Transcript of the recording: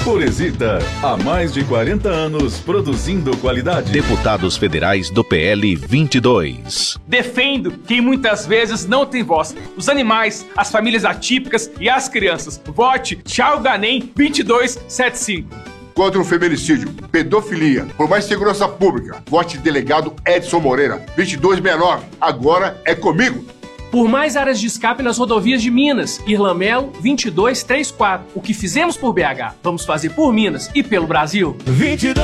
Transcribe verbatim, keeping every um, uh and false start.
Poresita, há mais de quarenta anos produzindo qualidade. Deputados federais do P L vinte e dois. Defendo quem muitas vezes não tem voz. Os animais, as famílias atípicas e as crianças. Vote Thiago Ganem vinte e dois setenta e cinco. Contra o feminicídio, pedofilia, por mais segurança pública. Vote delegado Edson Moreira, vinte e dois sessenta e nove. Agora é comigo. Por mais áreas de escape nas rodovias de Minas, Irlamelo vinte e dois trinta e quatro. O que fizemos por B H, vamos fazer por Minas e pelo Brasil. vinte e dois